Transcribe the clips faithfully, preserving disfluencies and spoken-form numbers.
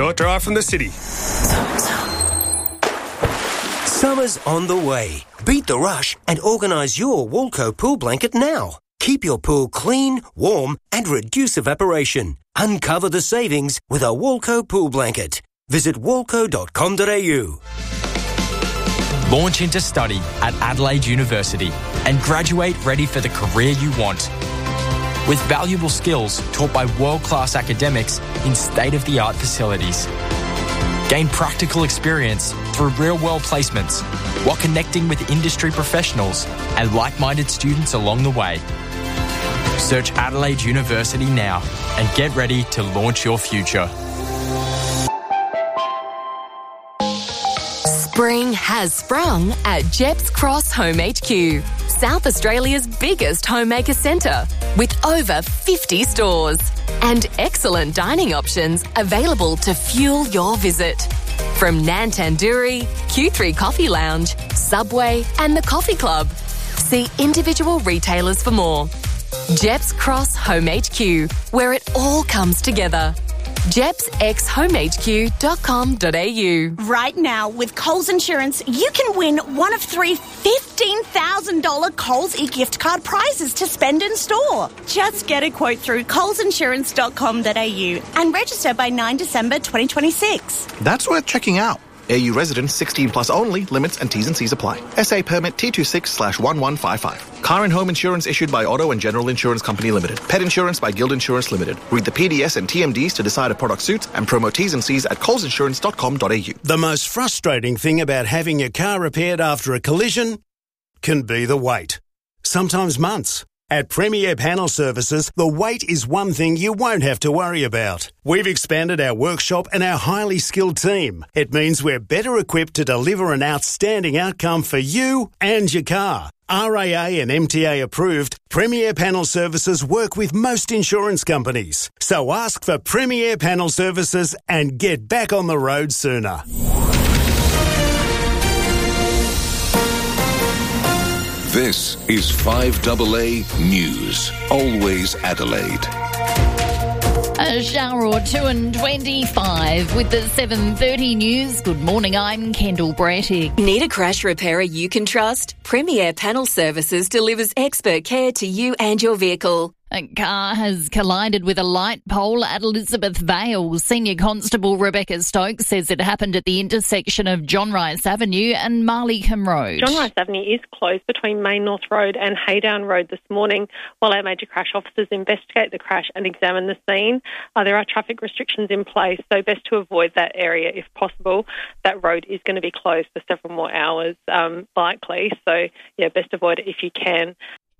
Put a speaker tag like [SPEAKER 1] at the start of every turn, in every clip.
[SPEAKER 1] short drive from the city.
[SPEAKER 2] Summer's on the way. Beat the rush and organise your Walco pool blanket now. Keep your pool clean, warm and reduce evaporation. Uncover the savings with a Walco pool blanket. Visit walco dot com dot a u.
[SPEAKER 3] Launch into study at Adelaide University and graduate ready for the career you want. With valuable skills taught by world-class academics in state-of-the-art facilities. Gain practical experience through real-world placements while connecting with industry professionals and like-minded students along the way. Search Adelaide University now and get ready to launch your future.
[SPEAKER 4] Spring has sprung at Gepps Cross Home H Q, South Australia's biggest homemaker centre, with over fifty stores and excellent dining options available to fuel your visit. From Nan Tandoori, Q three Coffee Lounge, Subway and the Coffee Club. See individual retailers for more. Gepps Cross Home H Q, where it all comes together. Gepps x home h q dot com dot a u.
[SPEAKER 5] Right now, with Coles Insurance, you can win one of three fifteen thousand dollars Coles e-gift card prizes to spend in store. Just get a quote through coles insurance dot com dot a u and register by ninth December twenty twenty-six.
[SPEAKER 6] That's worth checking out. A U residents sixteen plus only. Limits and T's and C's apply. S A permit T twenty-six slash one one five five. Car and home insurance issued by Auto and General Insurance Company Limited. Pet insurance by Guild Insurance Limited. Read the P D S and T M Ds to decide a product suits and promo T's and C's at coles insurance dot com dot a u.
[SPEAKER 7] The most frustrating thing about having your car repaired after a collision can be the wait. Sometimes months. At Premier Panel Services, the wait is one thing you won't have to worry about. We've expanded our workshop and our highly skilled team. It means we're better equipped to deliver an outstanding outcome for you and your car. R A A and M T A approved, Premier Panel Services work with most insurance companies. So ask for Premier Panel Services and get back on the road sooner.
[SPEAKER 8] This is five A A News. Always Adelaide.
[SPEAKER 9] A shower or two and twenty-five with the seven thirty news. Good morning, I'm Kendall Brattig.
[SPEAKER 4] Need a crash repairer you can trust? Premier Panel Services delivers expert care to you and your vehicle.
[SPEAKER 9] A car has collided with a light pole at Elizabeth Vale. Senior Constable Rebecca Stokes says it happened at the intersection of John Rice Avenue and Marleycombe Road.
[SPEAKER 10] John Rice Avenue is closed between Main North Road and Haydown Road this morning while our major crash officers investigate the crash and examine the scene. Uh, there are traffic restrictions in place, so best to avoid that area if possible. That road is going to be closed for several more hours, um, likely. So, yeah, best avoid it if you can.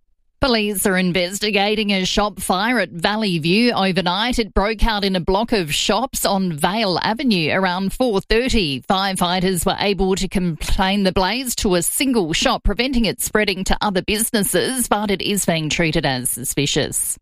[SPEAKER 9] Police are investigating a shop fire at Valley View overnight. It broke out in a block of shops on Vale Avenue around four thirty. Firefighters were able to contain the blaze to a single shop, preventing it spreading to other businesses, but it is being treated as suspicious.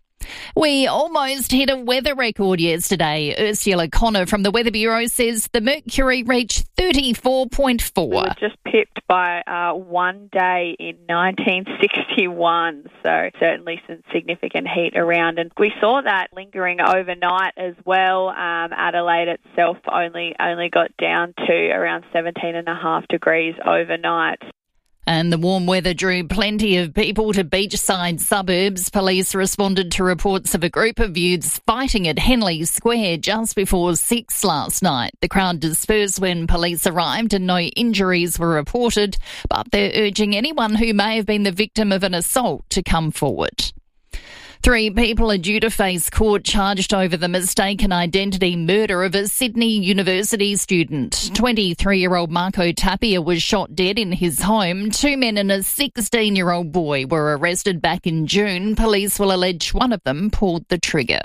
[SPEAKER 9] We almost hit a weather record yesterday. Ursula Connor from the Weather Bureau says the mercury reached thirty-four point four.
[SPEAKER 11] We were just pipped by uh, one day in nineteen sixty-one, so certainly some significant heat around. And we saw that lingering overnight as well. Um, Adelaide itself only, only got down to around seventeen and a half degrees overnight.
[SPEAKER 9] And the warm weather drew plenty of people to beachside suburbs. Police responded to reports of a group of youths fighting at Henley Square just before six last night. The crowd dispersed when police arrived and no injuries were reported, but they're urging anyone who may have been the victim of an assault to come forward. Three people are due to face court charged over the mistaken identity murder of a Sydney University student. twenty-three-year-old Marco Tapia was shot dead in his home. Two men and a sixteen-year-old boy were arrested back in June. Police will allege one of them pulled the trigger.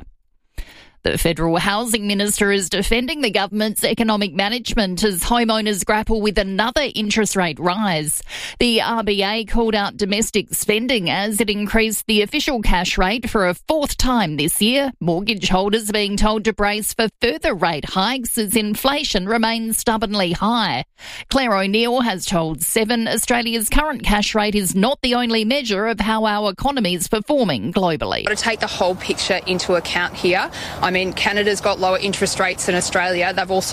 [SPEAKER 9] The Federal Housing Minister is defending the government's economic management as homeowners grapple with another interest rate rise. The R B A called out domestic spending as it increased the official cash rate for a fourth time this year. Mortgage holders are being told to brace for further rate hikes as inflation remains stubbornly high. Claire O'Neill has told Seven Australia's current cash rate is not the only measure of how our economy is performing globally.
[SPEAKER 12] Got to take the whole picture into account here. I mean, Canada's got lower interest rates than Australia. They've also